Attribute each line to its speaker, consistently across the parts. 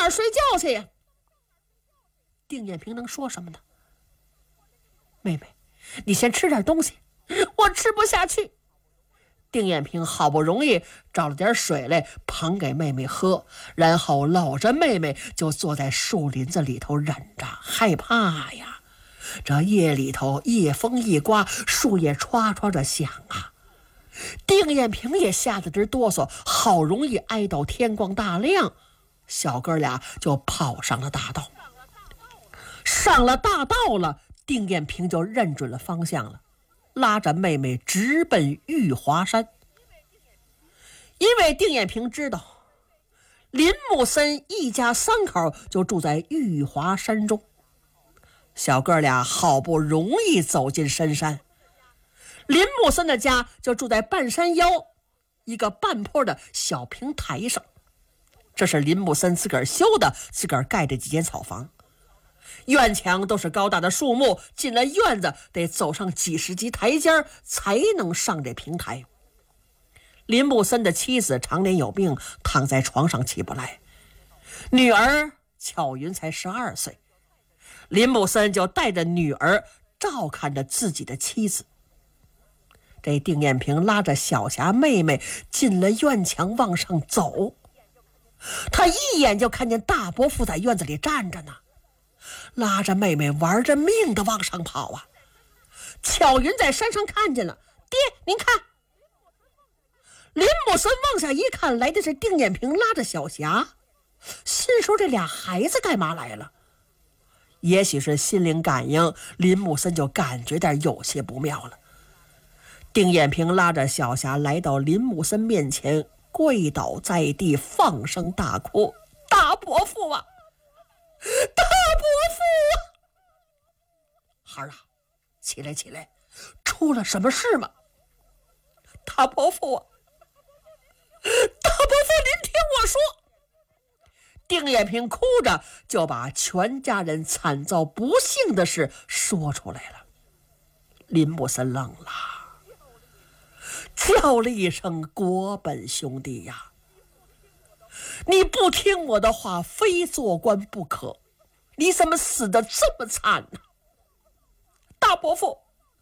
Speaker 1: 儿睡觉去呀？丁艳萍能说什么呢？妹妹，你先吃点东西，我吃不下去。丁艳萍好不容易找了点水来捧给妹妹喝，然后搂着妹妹就坐在树林子里头忍着，害怕呀。这夜里头夜风一刮，树叶歘歘着响啊。丁艳萍也吓得直哆嗦，好容易挨到天光大亮，小哥俩就跑上了大道。上了大道了，丁艳萍就认准了方向了，拉着妹妹直奔玉华山。因为丁艳萍知道林木森一家3口就住在玉华山中，小哥俩好不容易走进深山，林木森的家就住在半山腰一个半坡的小平台上，这是林木森自个儿修的，自个儿盖的几间草房，院墙都是高大的树木，进了院子得走上几十级台阶才能上这平台。林木森的妻子常年有病，躺在床上起不来，女儿巧云才12岁，林木森就带着女儿照看着自己的妻子。这丁艳萍拉着小霞妹妹进了院墙往上走，她一眼就看见大伯父在院子里站着呢，拉着妹妹玩着命的往上跑啊。巧云在山上看见了，爹您看。林木森往下一看，来的是丁艳萍拉着小霞，心说这俩孩子干嘛来了？也许是心灵感应，林木森就感觉点有些不妙了。丁艳萍拉着小霞来到林木森面前，跪倒在地，放声大哭：“大伯父啊，大伯父啊！孩儿啊，起来起来，出了什么事吗？大伯父啊，大伯父，您听我说。”丁艳萍哭着就把全家人惨遭不幸的事说出来了。林木森愣了，叫了一声：“国本兄弟呀，你不听我的话，非做官不可，你怎么死得这么惨呢？大伯父，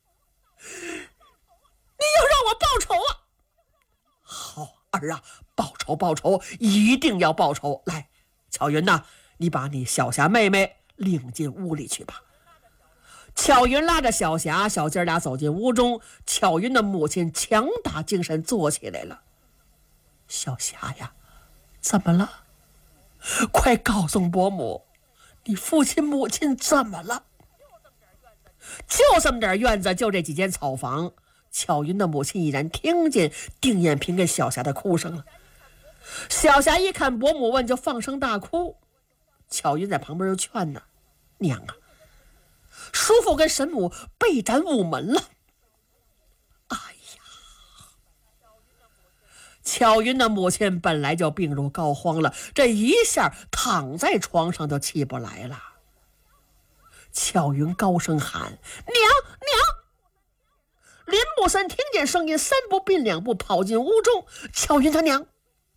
Speaker 1: 你要让我报仇啊！”“好儿啊，报仇报仇，一定要报仇！来，巧云呐，你把你小霞妹妹领进屋里去吧。”巧云拉着小霞，小姐俩走进屋中。巧云的母亲强打精神坐起来了：“小霞呀，怎么了？快告诉伯母，你父亲母亲怎么了？”就这么点院子，就这几间草房。巧云的母亲已然听见丁艳萍跟小霞的哭声了。小霞一看伯母问，就放声大哭。巧云在旁边又劝呢：“娘啊，叔父跟神母被斩午门了。”哎呀，巧云的母亲本来就病入膏肓了，这一下躺在床上就起不来了。巧云高声喊：“娘娘！”林木森听见声音，3步并2步跑进屋中。巧云他娘。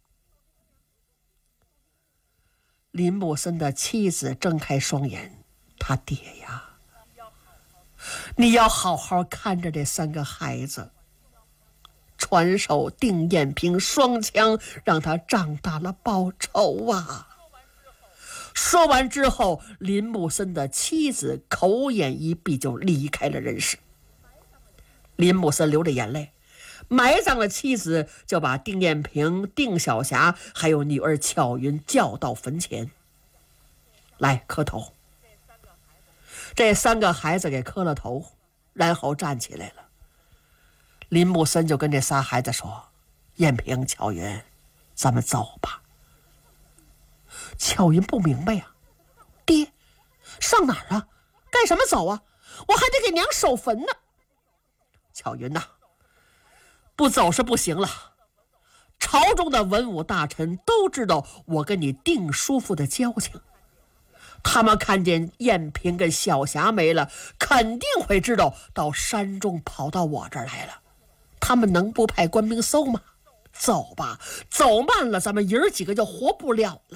Speaker 1: 林木森的妻子睁开双眼：“他爹呀，你要好好看着这3个孩子，传授丁艳萍双枪，让他长大了报仇啊！”说完之后，林木森的妻子口眼一闭就离开了人世。林木森流着眼泪埋葬了妻子，就把丁艳萍、丁小霞还有女儿巧云叫到坟前来磕头。这3个孩子给磕了头，然后站起来了。林木森就跟这仨孩子说：“艳萍、巧云，咱们走吧。”巧云不明白呀：“爹，上哪儿啊？干什么走啊？我还得给娘守坟呢。”巧云呐，不走是不行了。朝中的文武大臣都知道我跟你丁叔父的交情，他们看见艳萍跟小霞没了，肯定会知道到山中跑到我这儿来了。他们能不派官兵搜吗？走吧，走慢了咱们爷儿几个就活不了了。